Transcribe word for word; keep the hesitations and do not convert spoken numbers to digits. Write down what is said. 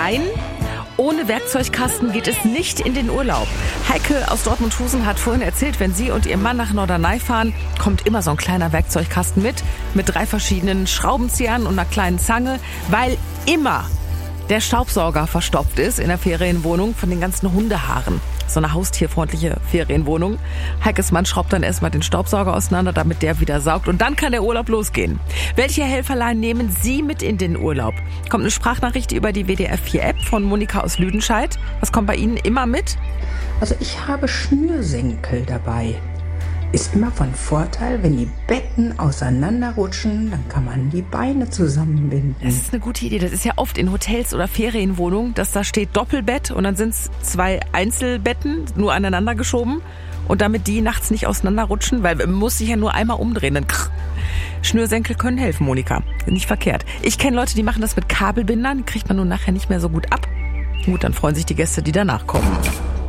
Nein, ohne Werkzeugkasten geht es nicht in den Urlaub. Heike aus Dortmundhusen hat vorhin erzählt, wenn sie und ihr Mann nach Norderney fahren, kommt immer so ein kleiner Werkzeugkasten mit, mit drei verschiedenen Schraubenziehern und einer kleinen Zange, weil immer der Staubsauger verstopft ist in der Ferienwohnung von den ganzen Hundehaaren. So eine haustierfreundliche Ferienwohnung. Heikes Mann schraubt dann erstmal den Staubsauger auseinander, damit der wieder saugt. Und dann kann der Urlaub losgehen. Welche Helferlein nehmen Sie mit in den Urlaub? Kommt eine Sprachnachricht über die W D R vier App von Monika aus Lüdenscheid. Was kommt bei Ihnen immer mit? Also ich habe Schnürsenkel dabei. Ist immer von Vorteil, wenn die Betten auseinanderrutschen, dann kann man die Beine zusammenbinden. Das ist eine gute Idee. Das ist ja oft in Hotels oder Ferienwohnungen, dass da steht Doppelbett und dann sind es zwei Einzelbetten, nur aneinander geschoben. Und damit die nachts nicht auseinanderrutschen, weil man muss sich ja nur einmal umdrehen. Dann krr. Schnürsenkel können helfen, Monika. Nicht verkehrt. Ich kenne Leute, die machen das mit Kabelbindern, die kriegt man nun nachher nicht mehr so gut ab. Gut, dann freuen sich die Gäste, die danach kommen.